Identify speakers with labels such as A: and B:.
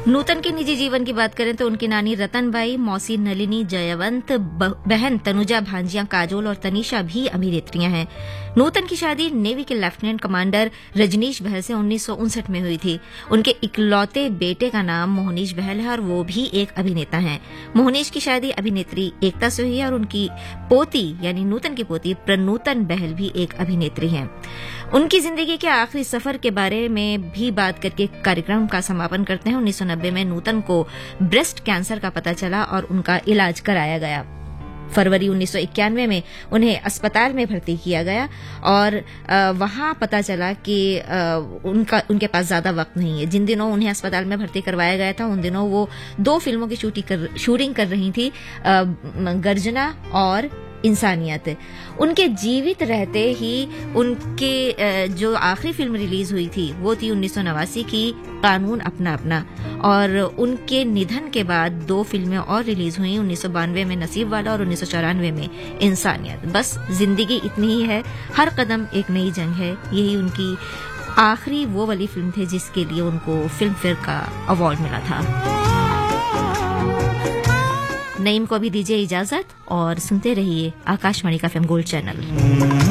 A: नूतन के निजी जीवन की बात करें तो उनकी नानी रतनबाई, मौसी नलिनी जयवंत, बहन तनुजा, भांजियां काजोल और तनीषा भी अभिनेत्रियां हैं। नूतन की शादी नेवी के लेफ्टिनेंट कमांडर रजनीश बहल से 1959 में हुई थी। उनके इकलौते बेटे का नाम मोहनीश बहल है और वो भी एक अभिनेता हैं। मोहनीश की शादी अभिनेत्री एकता से हुई है और उनकी पोती यानी नूतन की पोती प्रनूतन बहल भी एक अभिनेत्री हैं। उनकी जिंदगी के आखिरी सफर के बारे में भी बात करके कार्यक्रम का समापन करते हैं। 1990 में नूतन को ब्रेस्ट कैंसर का पता चला और उनका इलाज कराया गया। फरवरी 1991 में उन्हें अस्पताल में भर्ती किया गया और वहां पता चला कि उनके पास ज्यादा वक्त नहीं है। जिन दिनों उन्हें अस्पताल में भर्ती करवाया गया था उन दिनों वो 2 फिल्मों की शूटिंग कर रही थी, गर्जना और इंसानियत। उनके जीवित रहते ही उनके जो आखिरी फिल्म रिलीज हुई थी वो थी 1989 की कानून अपना अपना, और उनके निधन के बाद 2 फिल्में और रिलीज हुई, 1992 में नसीब वाला और 1994 में इंसानियत। बस जिंदगी इतनी ही है, हर कदम एक नई जंग है। यही उनकी आखिरी वो वाली फिल्म थी जिसके लिए उनको फिल्म फेयर का अवार्ड मिला था। नईम को भी दीजिए इजाजत और सुनते रहिए आकाशवाणी का FM गोल्ड चैनल।